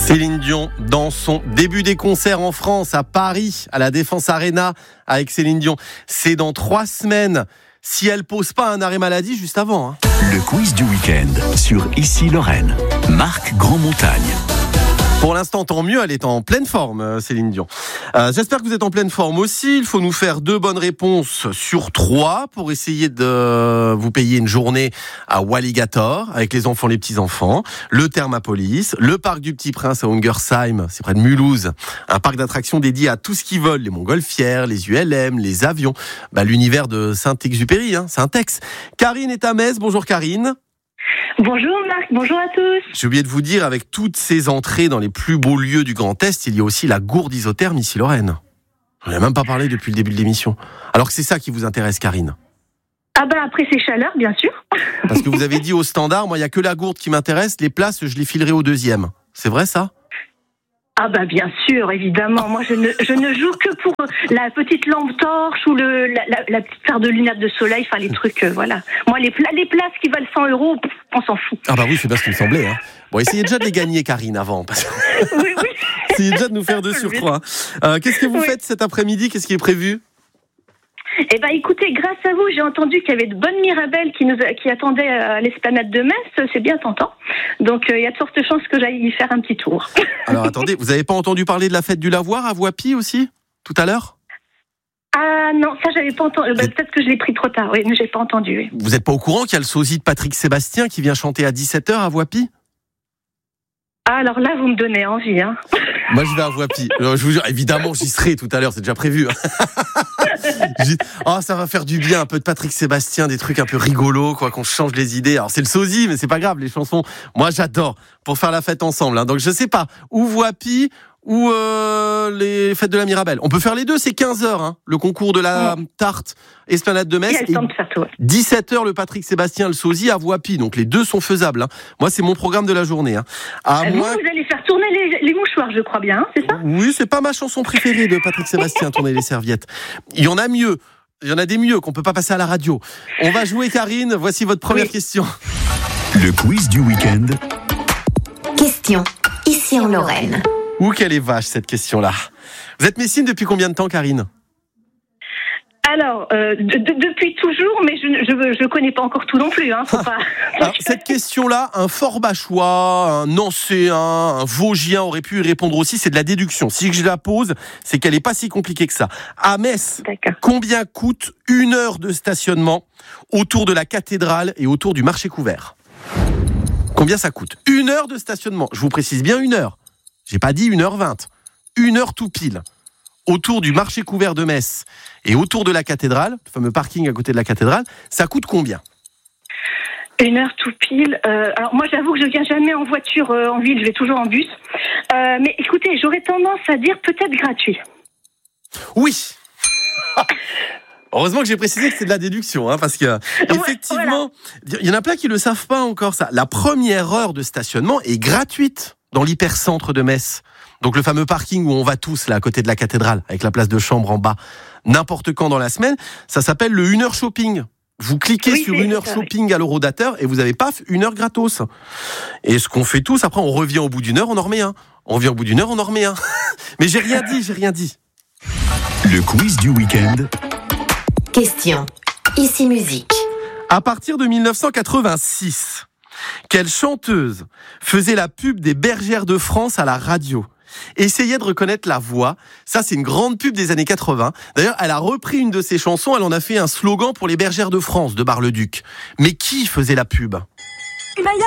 Céline Dion dans son début des concerts en France, à Paris, à la Défense Arena, avec Céline Dion. C'est dans 3 semaines, si elle pose pas un arrêt maladie juste avant. Le quiz du week-end sur Ici Lorraine. Marc Grandmontagne. Pour l'instant, tant mieux, elle est en pleine forme, Céline Dion. J'espère que vous êtes en pleine forme aussi. Il faut nous faire 2 bonnes réponses sur 3 pour essayer de vous payer une journée à Walligator avec les enfants, les petits-enfants, le Thermapolis, le parc du Petit Prince à Ungersheim, c'est près de Mulhouse, un parc d'attractions dédié à tout ce qui vole, les montgolfières, les ULM, les avions, l'univers de Saint-Exupéry, Saint-Ex. Karine est à Metz. Bonjour Karine. Bonjour Marc, bonjour à tous. J'ai oublié de vous dire, avec toutes ces entrées dans les plus beaux lieux du Grand Est, il y a aussi la gourde isotherme ici Lorraine. On n'a même pas parlé depuis le début de l'émission. Alors que c'est ça qui vous intéresse, Karine. Après ces chaleurs, bien sûr. Parce que vous avez dit au standard, moi il n'y a que la gourde qui m'intéresse, les places je les filerai au 2e. C'est vrai ça ? Bien sûr, évidemment. Moi, je ne joue que pour la petite lampe torche ou la petite paire de lunettes de soleil, les trucs, voilà. Moi, les places qui valent 100 €, on s'en fout. Oui, c'est bien ce qui me semblait. Bon, essayez déjà de les gagner, Karine, avant. Oui. Essayez déjà de nous faire 2 sur 3. Qu'est-ce que vous faites cet après-midi ? Qu'est-ce qui est prévu ? Écoutez, grâce à vous, j'ai entendu qu'il y avait de bonnes mirabelles qui attendaient à l'esplanade de Metz. C'est bien tentant. Donc, il y a de fortes chances que j'aille y faire un petit tour. Alors, attendez, vous n'avez pas entendu parler de la fête du lavoir à Voipy aussi, tout à l'heure ? Ah non, ça, j'avais pas entendu. Peut-être que je l'ai pris trop tard, mais j'ai pas entendu. Oui. Vous n'êtes pas au courant qu'il y a le sosie de Patrick Sébastien qui vient chanter à 17h à Voipy ? Alors là, vous me donnez envie. Moi, je vais à Voipy. Je vous jure, évidemment, j'y serai tout à l'heure, c'est déjà prévu. Ça va faire du bien, un peu de Patrick Sébastien, des trucs un peu rigolos, qu'on change les idées. Alors, c'est le sosie, mais c'est pas grave, les chansons, moi, j'adore, pour faire la fête ensemble. Donc, je sais pas, ou Voipy, ou les fêtes de la Mirabelle. On peut faire les deux, c'est 15h, le concours de la tarte Esplanade de Metz. Et 17h, le Patrick Sébastien, le sosie à Voipy. Donc, les deux sont faisables. Moi, c'est mon programme de la journée. Vous allez faire tourner les mouchoirs, je crois bien, c'est ça ? Oui, c'est pas ma chanson préférée de Patrick Sébastien, tourner les serviettes. Il y en a mieux. Il y en a des mieux qu'on peut pas passer à la radio. On va jouer, Karine. Voici votre première question. Le quiz du week-end. Question. Ici en Lorraine. Ouh, qu'elle est vache, cette question-là. Vous êtes messine depuis combien de temps, Karine ? Alors, depuis toujours, mais je connais pas encore tout non plus. Faut pas... Alors, cette question-là, un Forbachois, un Nancéen, un Vosgien aurait pu y répondre aussi. C'est de la déduction. Si je la pose, c'est qu'elle n'est pas si compliquée que ça. À Metz, combien coûte 1 heure de stationnement autour de la cathédrale et autour du marché couvert ? Combien ça coûte ? 1 heure de stationnement. Je vous précise bien 1 heure. J'ai pas dit 1h20. 1 heure tout pile. Autour du marché couvert de Metz et autour de la cathédrale, le fameux parking à côté de la cathédrale, ça coûte combien ? 1 heure tout pile. Alors moi, j'avoue que je viens jamais en voiture en ville, je vais toujours en bus. Mais écoutez, j'aurais tendance à dire peut-être gratuit. Oui. Heureusement que j'ai précisé que c'est de la déduction, parce que effectivement, il y en a plein qui le savent pas encore ça. La première heure de stationnement est gratuite dans l'hypercentre de Metz. Donc le fameux parking où on va tous, là, à côté de la cathédrale, avec la place de chambre en bas, n'importe quand dans la semaine, ça s'appelle le 1 heure shopping. Vous cliquez sur 1 heure shopping à l'Eurodateur et vous avez paf, 1 heure gratos. Et ce qu'on fait tous, après on revient au bout d'1 heure, on en remet un. On revient au bout d'1 heure, on en remet un. Mais j'ai rien dit. Le quiz du week-end. Question. Ici musique. À partir de 1986, quelle chanteuse faisait la pub des Bergères de France à la radio ? Essayez de reconnaître la voix. Ça, c'est une grande pub des années 80. D'ailleurs, elle a repris une de ses chansons. Elle en a fait un slogan pour les Bergères de France de Bar-le-Duc. Mais qui faisait la pub ? Il va y